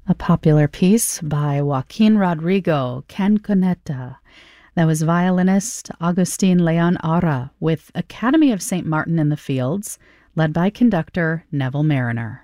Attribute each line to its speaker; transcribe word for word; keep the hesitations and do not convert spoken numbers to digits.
Speaker 1: A popular piece by Joaquin Rodrigo, Canconetta. That was violinist Agustin Leon Ara with Academy of Saint Martin in the Fields, led by conductor Neville Mariner.